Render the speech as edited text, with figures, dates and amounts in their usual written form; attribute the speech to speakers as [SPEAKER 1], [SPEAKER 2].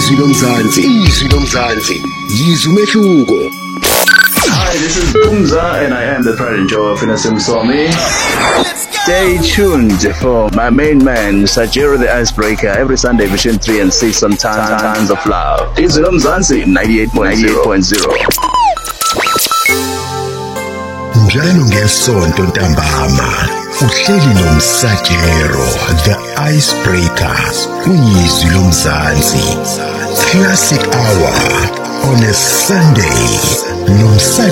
[SPEAKER 1] izwi lomzansi yizwa umehluko.
[SPEAKER 2] Hi, this is Bumza and I am the pride and joy of Innocent Somi. Stay tuned for my main man, Sajiro the Icebreaker, every Sunday between 3 and 6 on Tons of Love. Izwi lomzansi 98.0.
[SPEAKER 1] Njalo ngesonto ntambama uhleli nomsajero the Icebreaker kuyizwi lomzansi. Classic hour on a Sunday nomsajero.